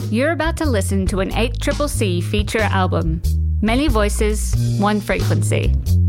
You're about to listen to an 8CCC feature album. Many voices, one frequency.